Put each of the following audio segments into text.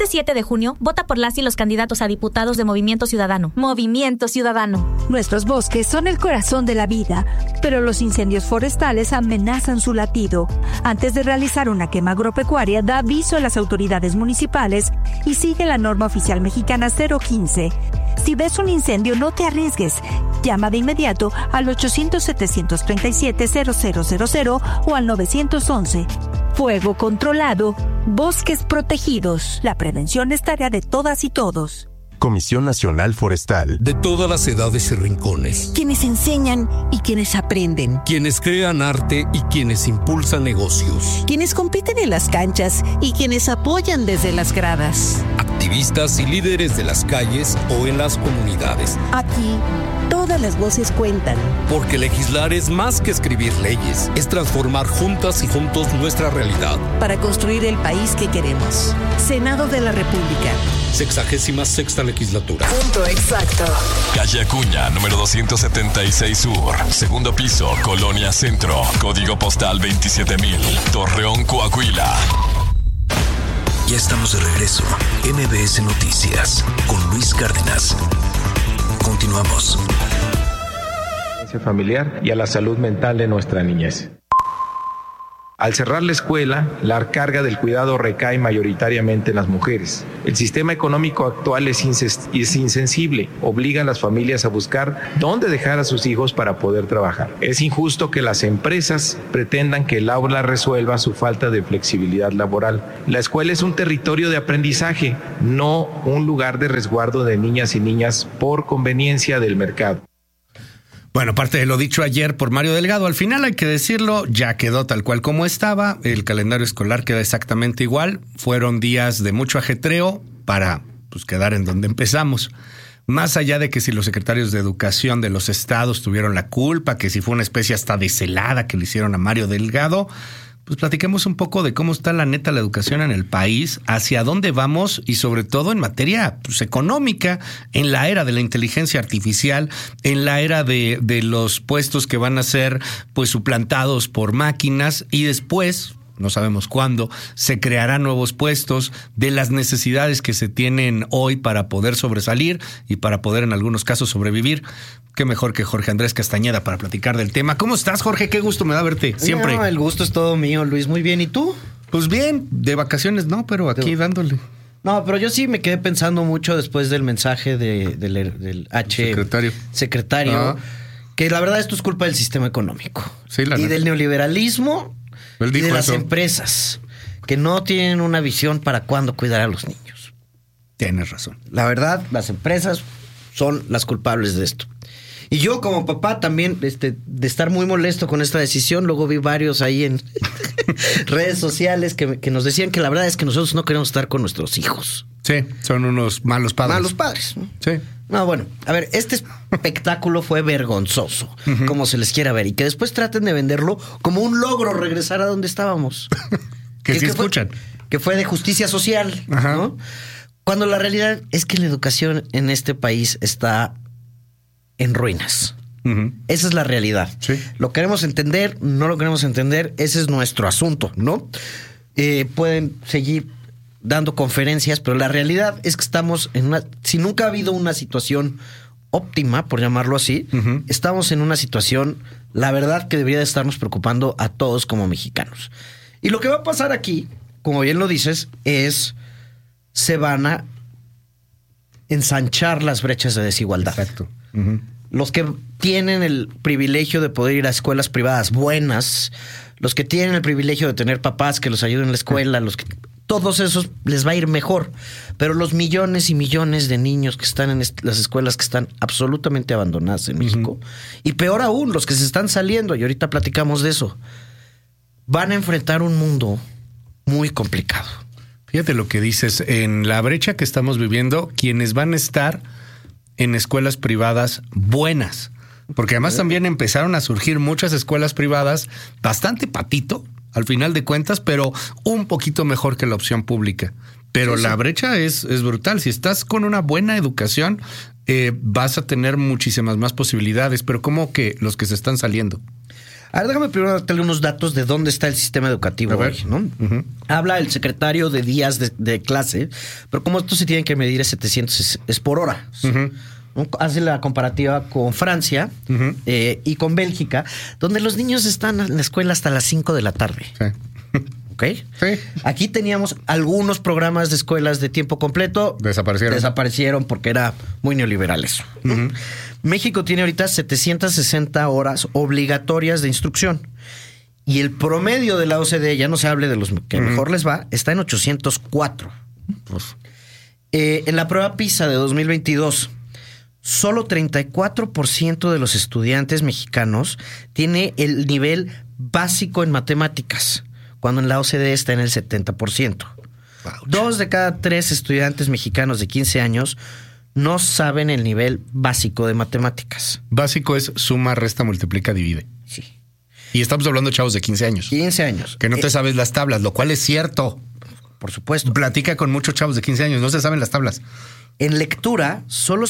Este 7 de junio, vota por las y los candidatos a diputados de Movimiento Ciudadano. Movimiento Ciudadano. Nuestros bosques son el corazón de la vida, pero los incendios forestales amenazan su latido. Antes de realizar una quema agropecuaria, da aviso a las autoridades municipales y sigue la norma oficial mexicana 015. Si ves un incendio, no te arriesgues. Llama de inmediato al 800-737-0000 o al 911. Fuego controlado, bosques protegidos. La prevención es tarea de todas y todos. Comisión Nacional Forestal. De todas las edades y rincones. Quienes enseñan y quienes aprenden. Quienes crean arte y quienes impulsan negocios. Quienes compiten en las canchas y quienes apoyan desde las gradas. Activistas y líderes de las calles o en las comunidades. Aquí, todas las voces cuentan. Porque legislar es más que escribir leyes. Es transformar juntas y juntos nuestra realidad. Para construir el país que queremos. Senado de la República. 66ª legislatura. Punto exacto. Calle Acuña, número 276 Sur. Segundo piso, Colonia Centro. Código postal 27000. Torreón, Coahuila. Ya estamos de regreso. MBS Noticias con Luis Cárdenas. Continuamos. Familiar y a la salud mental de nuestra niñez. Al cerrar la escuela, la carga del cuidado recae mayoritariamente en las mujeres. El sistema económico actual es insensible, obliga a las familias a buscar dónde dejar a sus hijos para poder trabajar. Es injusto que las empresas pretendan que el aula resuelva su falta de flexibilidad laboral. La escuela es un territorio de aprendizaje, no un lugar de resguardo de niñas y niñas por conveniencia del mercado. Bueno, parte de lo dicho ayer por Mario Delgado, al final hay que decirlo, ya quedó tal cual como estaba, el calendario escolar queda exactamente igual, fueron días de mucho ajetreo para quedar en donde empezamos. Más allá de que si los secretarios de educación de los estados tuvieron la culpa, que si fue una especie hasta de celada que le hicieron a Mario Delgado, pues platiquemos un poco de cómo está la neta la educación en el país, hacia dónde vamos y sobre todo en materia económica, en la era de la inteligencia artificial, en la era de los puestos que van a ser suplantados por máquinas y después, no sabemos cuándo, se crearán nuevos puestos, de las necesidades que se tienen hoy para poder sobresalir y para poder en algunos casos sobrevivir. Qué mejor que Jorge Andrés Castañeda para platicar del tema. ¿Cómo estás, Jorge? Qué gusto me da verte, siempre. No, el gusto es todo mío, Luis. Muy bien. ¿Y tú? Pues bien, de vacaciones no, pero aquí dándole. No, pero yo sí me quedé pensando mucho después del mensaje del secretario, que la verdad esto es culpa del sistema económico. Sí, y del neoliberalismo y de las empresas que no tienen una visión para cuándo cuidar a los niños. Tienes razón. La verdad, las empresas son las culpables de esto. Y yo como papá también, de estar muy molesto con esta decisión, luego vi varios ahí en redes sociales que nos decían que la verdad es que nosotros no queremos estar con nuestros hijos. Sí, son unos malos padres. Malos padres, ¿no? Sí. No, bueno, a ver, este espectáculo fue vergonzoso, como se les quiera ver, y que después traten de venderlo como un logro regresar a donde estábamos. que sí escuchan. Que fue de justicia social, ¿no? Cuando la realidad es que la educación en este país está en ruinas. Esa es la realidad. Sí. Lo queremos entender, no lo queremos entender, ese es nuestro asunto, ¿no? Pueden seguir dando conferencias, pero la realidad es que estamos en si nunca ha habido una situación óptima, por llamarlo así, estamos en una situación, la verdad, que debería de estarnos preocupando a todos como mexicanos. Y lo que va a pasar aquí, como bien lo dices, se van a ensanchar las brechas de desigualdad. Exacto. Los que tienen el privilegio de poder ir a escuelas privadas buenas, los que tienen el privilegio de tener papás que los ayuden en la escuela, todos esos les va a ir mejor. Pero los millones y millones de niños que están en las escuelas que están absolutamente abandonadas en México, y peor aún, los que se están saliendo, y ahorita platicamos de eso, van a enfrentar un mundo muy complicado. Fíjate lo que dices, en la brecha que estamos viviendo, quienes van a estar en escuelas privadas buenas, porque además también empezaron a surgir muchas escuelas privadas bastante patito, al final de cuentas, pero un poquito mejor que la opción pública. Pero la brecha es brutal. Si estás con una buena educación, vas a tener muchísimas más posibilidades. Pero ¿cómo que los que se están saliendo? A ver, déjame primero darte unos datos de dónde está el sistema educativo hoy, ¿no? Habla el secretario de días de clase, pero como esto se tiene que medir a 700 es por hora. Hace la comparativa con Francia y con Bélgica, donde los niños están en la escuela hasta las 5 de la tarde. Sí. ¿Ok? Sí. Aquí teníamos algunos programas de escuelas de tiempo completo. Desaparecieron porque era muy neoliberal eso. México tiene ahorita 760 horas obligatorias de instrucción. Y el promedio de la OCDE, ya no se hable de los que mejor les va, está en 804. En la prueba PISA de 2022, solo 34% de los estudiantes mexicanos tiene el nivel básico en matemáticas, cuando en la OCDE está en el 70%. Wow. 2 de cada 3 estudiantes mexicanos de 15 años no saben el nivel básico de matemáticas. Básico es suma, resta, multiplica, divide. Sí. Y estamos hablando de chavos de 15 años. 15 años. Que no te sabes las tablas, lo cual es cierto. Por supuesto. Platica con muchos chavos de 15 años, no se saben las tablas. En lectura, solo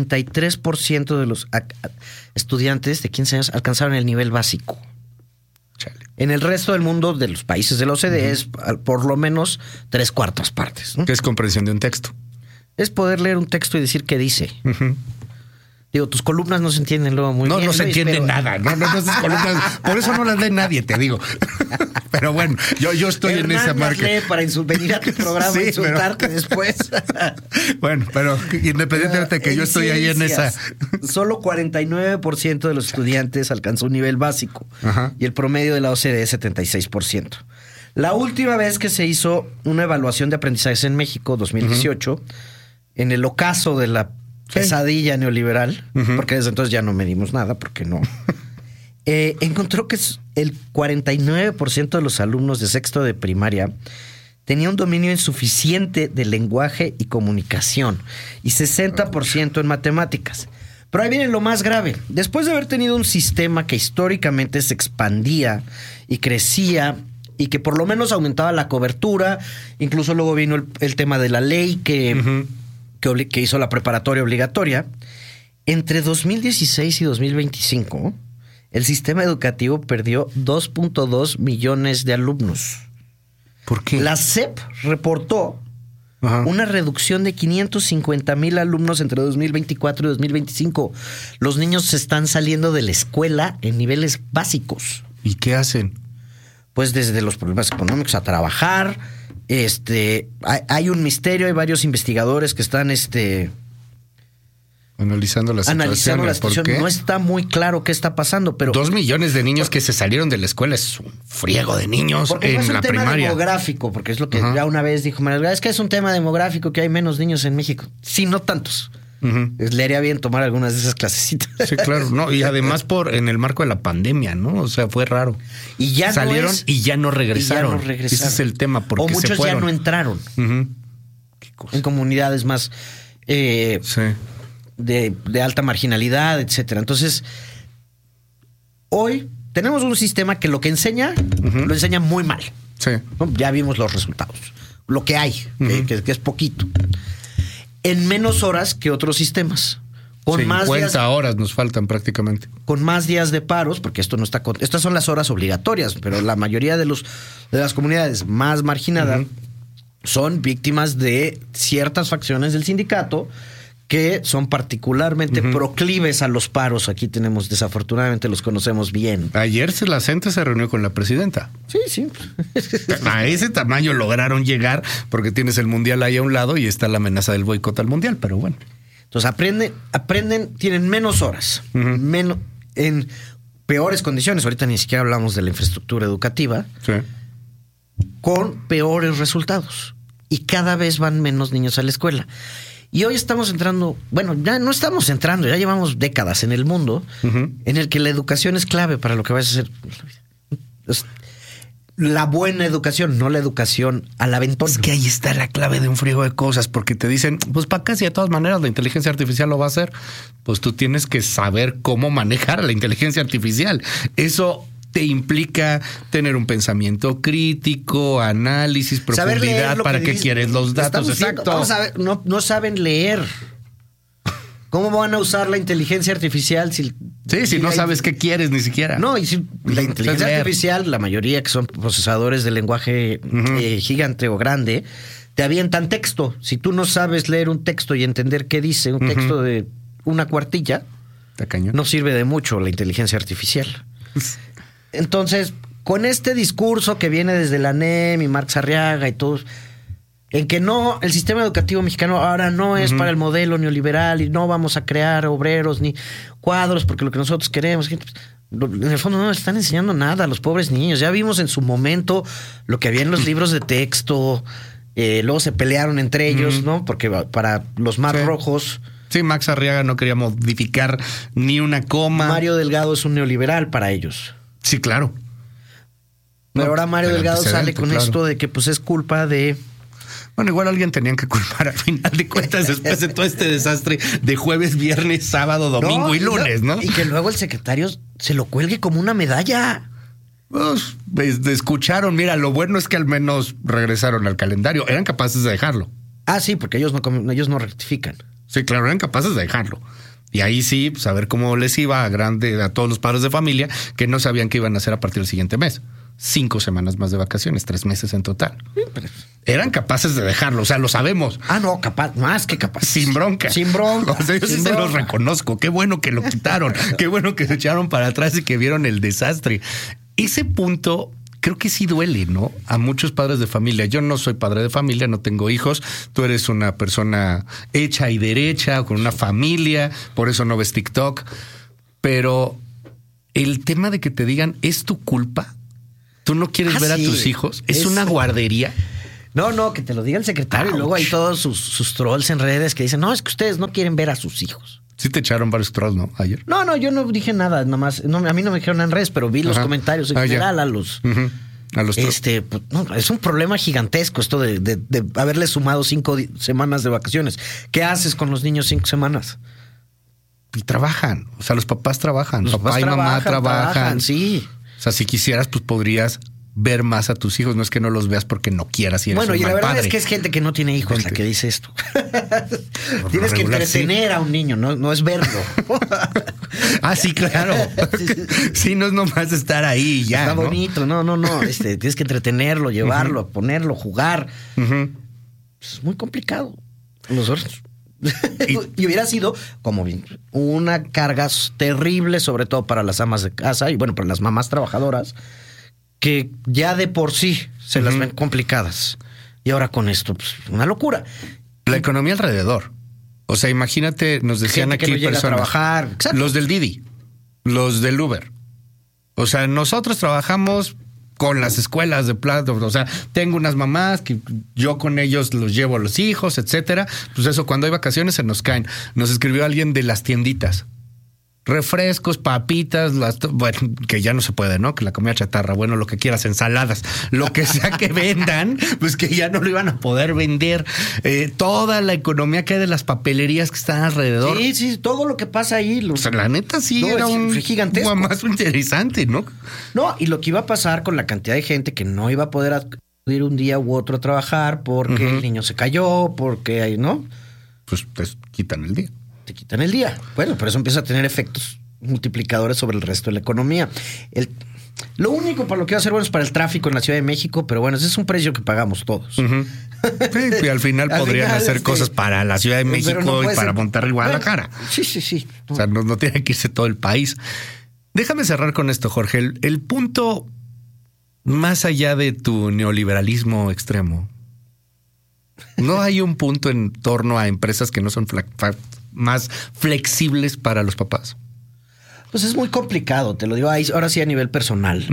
53% de los estudiantes de 15 años alcanzaron el nivel básico. Chale. En el resto del mundo, de los países de la OCDE, es por lo menos 3/4 partes, ¿no? ¿Qué es comprensión de un texto? Es poder leer un texto y decir qué dice. Digo, tus columnas no se entienden luego muy bien. No se entiende nada. No, esas columnas, por eso no las lee nadie, te digo. Pero bueno, yo estoy Hernán en esa marca. Lee para venir a tu programa e insultarte después. Bueno, pero independientemente de que yo estoy ahí en esa. Solo 49% de los estudiantes alcanzó un nivel básico. Y el promedio de la OCDE es 76%. La última vez que se hizo una evaluación de aprendizajes en México, 2018, en el ocaso de la pesadilla neoliberal, porque desde entonces ya no medimos nada, porque no. Encontró que el 49% de los alumnos de sexto de primaria tenía un dominio insuficiente de lenguaje y comunicación y 60% en matemáticas. Pero ahí viene lo más grave. Después de haber tenido un sistema que históricamente se expandía y crecía y que por lo menos aumentaba la cobertura, incluso luego vino el tema de la ley que hizo la preparatoria obligatoria, entre 2016 y 2025, el sistema educativo perdió 2.2 millones de alumnos. ¿Por qué? La SEP reportó una reducción de 550,000 alumnos entre 2024 y 2025. Los niños se están saliendo de la escuela en niveles básicos. ¿Y qué hacen? Pues desde los problemas económicos a trabajar. Hay un misterio, hay varios investigadores que están analizando la situación. ¿Por qué? No está muy claro qué está pasando, pero 2 millones de niños que se salieron de la escuela es un friego de niños porque en no es un la tema primaria. Demográfico, porque es lo que ya una vez dijo María, es que es un tema demográfico que hay menos niños en México. Sí, no tantos. Le haría bien tomar algunas de esas clasecitas. Sí, claro, no, y además en el marco de la pandemia, ¿no? O sea, fue raro. Y ya salieron y ya no regresaron. Ese es el tema, porque o muchos se fueron. ya no entraron. ¿Qué cosa? En comunidades más de alta marginalidad, etcétera. Entonces, hoy tenemos un sistema que lo que enseña, lo enseña muy mal. Sí. Ya vimos los resultados. Lo que hay, que es poquito. En menos horas que otros sistemas. Con 50 más días, horas nos faltan prácticamente. Con más días de paros, porque esto no está estas son las horas obligatorias, pero la mayoría de las comunidades más marginadas son víctimas de ciertas facciones del sindicato que son particularmente proclives a los paros. Aquí tenemos, desafortunadamente, los conocemos bien. Ayer la gente se reunió con la presidenta. Sí. A ese tamaño lograron llegar porque tienes el mundial ahí a un lado y está la amenaza del boicot al mundial, pero bueno. Entonces aprenden, tienen menos horas, en peores condiciones. Ahorita ni siquiera hablamos de la infraestructura educativa. Sí. Con peores resultados. Y cada vez van menos niños a la escuela. Y hoy estamos entrando, bueno, ya no estamos entrando, ya llevamos décadas en el mundo en el que la educación es clave para lo que vas a hacer. La buena educación, no la educación al aventón. Es que ahí está la clave de un friego de cosas, porque te dicen, pues para acá si de todas maneras la inteligencia artificial lo va a hacer, pues tú tienes que saber cómo manejar la inteligencia artificial. Eso te implica tener un pensamiento crítico, análisis, profundidad, para qué quieres los datos. Exacto. No saben leer. ¿Cómo van a usar la inteligencia artificial si no sabes qué quieres ni siquiera? No, y si la inteligencia artificial, la mayoría que son procesadores de lenguaje gigante o grande, te avientan texto. Si tú no sabes leer un texto y entender qué dice, un texto de una cuartilla, no sirve de mucho la inteligencia artificial. Entonces, con este discurso que viene desde la NEM y Marx Arriaga y todos, en que no, el sistema educativo mexicano ahora no es para el modelo neoliberal y no vamos a crear obreros ni cuadros porque lo que nosotros queremos, en el fondo no les están enseñando nada a los pobres niños. Ya vimos en su momento lo que había en los libros de texto, luego se pelearon entre ellos, ¿no? Porque para los más rojos... Sí, Max Arriaga no quería modificar ni una coma. Mario Delgado es un neoliberal para ellos. Sí, claro. Pero ahora Mario Delgado sale con esto de que pues es culpa de... Bueno, igual alguien tenían que culpar al final de cuentas después de todo este desastre de jueves, viernes, sábado, domingo y lunes, ¿no? Y que luego el secretario se lo cuelgue como una medalla. Pues, escucharon, mira, lo bueno es que al menos regresaron al calendario. Eran capaces de dejarlo. Ah, sí, porque ellos no rectifican. Sí, claro, eran capaces de dejarlo. Y ahí sí, pues a ver cómo les iba a todos los padres de familia que no sabían qué iban a hacer a partir del siguiente mes. 5 semanas más de vacaciones, 3 meses en total. Eran capaces de dejarlo, o sea, lo sabemos. Ah, no, más que capaz. Sin bronca. Sin bronca. O sea, yo sí se los reconozco. Qué bueno que lo quitaron. Qué bueno que se echaron para atrás y que vieron el desastre. Ese punto creo que sí duele, ¿no? A muchos padres de familia. Yo no soy padre de familia, no tengo hijos. Tú eres una persona hecha y derecha, con una familia, por eso no ves TikTok. Pero el tema de que te digan, ¿es tu culpa? ¿Tú no quieres ver a tus hijos? ¿Es una guardería? No, que te lo diga el secretario. Y luego hay todos sus trolls en redes que dicen, no, es que ustedes no quieren ver a sus hijos. Sí te echaron varios trolls, ¿no? Ayer. No, yo no dije nada, nomás. No, a mí no me dijeron en redes, pero vi los comentarios en general a los... A los pues, no, es un problema gigantesco esto de haberle sumado 5 semanas de vacaciones. ¿Qué haces con los niños 5 semanas? Y trabajan. O sea, los papás trabajan. Papá y mamá trabajan. Sí. O sea, si quisieras, pues podrías ver más a tus hijos. No es que no los veas porque no quieras y eres Bueno, y la verdad padre. Es que es gente que no tiene hijos la que dice esto. Tienes que entretener a un niño, no es verlo. Ah, sí, claro. Sí, no es nomás estar ahí y ya. Está bonito, no. Tienes que entretenerlo, llevarlo, ponerlo, jugar. Es muy complicado. Nosotros... y hubiera sido como una carga terrible, sobre todo para las amas de casa y bueno, para las mamás trabajadoras, que ya de por sí se las ven complicadas. Y ahora con esto, pues, una locura. La economía alrededor. O sea, imagínate, nos decían gente aquí que no llega personas, a trabajar. Exacto. Los del Didi, los del Uber. O sea, nosotros trabajamos con las escuelas de plata, o sea, tengo unas mamás que yo con ellos los llevo a los hijos, etcétera. Pues eso, cuando hay vacaciones se nos caen. Nos escribió alguien de las tienditas. Refrescos, papitas, bueno, que ya no se puede, ¿no? Que la comida chatarra, bueno, lo que quieras, ensaladas, lo que sea que vendan, pues que ya no lo iban a poder vender. Toda la economía que hay de las papelerías que están alrededor. Sí, todo lo que pasa ahí. O sea, la neta sí era un gigantesco. Más interesante, ¿no? No, y lo que iba a pasar con la cantidad de gente que no iba a poder acudir un día u otro a trabajar porque el niño se cayó, porque hay, ¿no? Pues te quitan el día. Te quitan el día. Bueno, pero eso empieza a tener efectos multiplicadores sobre el resto de la economía. Lo único para lo que va a ser bueno es para el tráfico en la Ciudad de México, pero bueno, ese es un precio que pagamos todos. Sí, y al final podrían hacer cosas para la Ciudad de México y para Monterrey y Guadalajara. Sí. O sea, no tiene que irse todo el país. Déjame cerrar con esto, Jorge. El punto más allá de tu neoliberalismo extremo, ¿no hay un punto en torno a empresas que no son más flexibles para los papás? Pues es muy complicado, te lo digo ahora sí a nivel personal.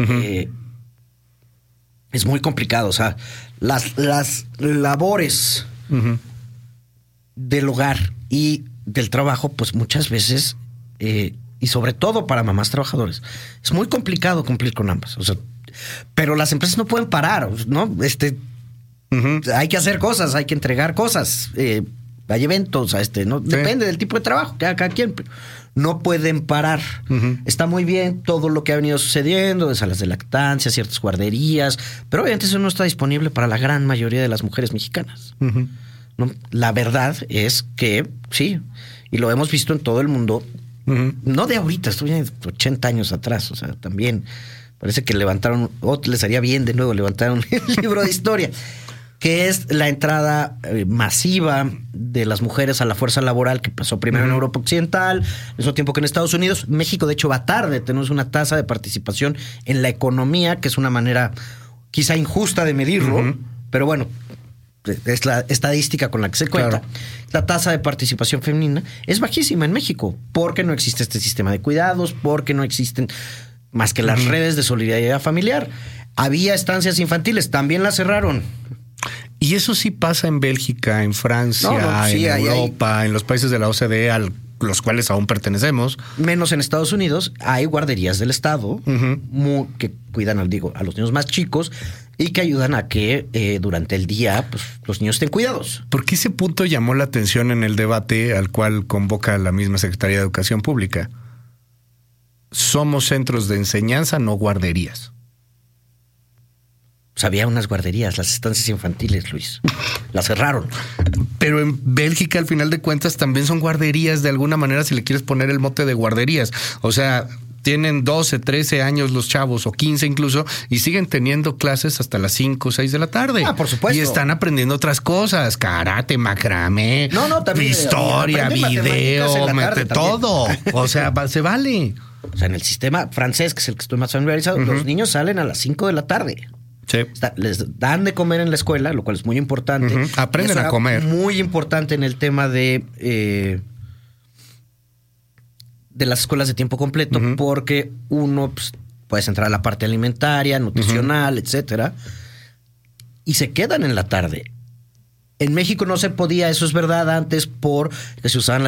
Es muy complicado. O sea, las labores del hogar y del trabajo, pues muchas veces, y sobre todo para mamás trabajadoras, es muy complicado cumplir con ambas. O sea, pero las empresas no pueden parar, ¿no? Hay que hacer cosas, hay que entregar cosas. Hay eventos, ¿no? Sí. Depende del tipo de trabajo, cada quien. No pueden parar. Está muy bien todo lo que ha venido sucediendo, de salas de lactancia, ciertas guarderías, pero obviamente eso no está disponible para la gran mayoría de las mujeres mexicanas. ¿no? La verdad es que sí, y lo hemos visto en todo el mundo, no de ahorita, estoy en 80 años atrás, o sea, también parece que levantaron, les haría bien de nuevo levantar un libro de historia, que es la entrada masiva de las mujeres a la fuerza laboral, que pasó primero en Europa Occidental, al mismo tiempo que en Estados Unidos. México, de hecho, va tarde. Tenemos una tasa de participación en la economía, que es una manera quizá injusta de medirlo, pero bueno, es la estadística con la que se cuenta. Claro. La tasa de participación femenina es bajísima en México, porque no existe este sistema de cuidados, porque no existen más que las redes de solidaridad familiar. Había estancias infantiles, también las cerraron. Y eso sí pasa en Bélgica, en Francia, sí, en Europa, en los países de la OCDE, a los cuales aún pertenecemos. Menos en Estados Unidos. Hay guarderías del Estado que cuidan a los niños más chicos y que ayudan a que durante el día pues, los niños estén cuidados. ¿Por qué ese punto llamó la atención en el debate al cual convoca la misma Secretaría de Educación Pública? Somos centros de enseñanza, no guarderías. Pues había unas guarderías, las estancias infantiles, Luis. Las cerraron. Pero en Bélgica, al final de cuentas, también son guarderías de alguna manera, si le quieres poner el mote de guarderías. O sea, tienen 12, 13 años los chavos, o 15 incluso, y siguen teniendo clases hasta las 5 o 6 de la tarde. Ah, por supuesto. Y están aprendiendo otras cosas, karate, macramé, también, historia, video, todo. O sea, se vale. O sea, en el sistema francés, que es el que estoy más familiarizado, los niños salen a las 5 de la tarde. Sí. Les dan de comer en la escuela, lo cual es muy importante. Aprenden a comer. Muy importante en el tema de las escuelas de tiempo completo, porque uno pues, puedes entrar a la parte alimentaria, nutricional, etcétera, y se quedan en la tarde. En México no se podía, eso es verdad, antes porque se usaban las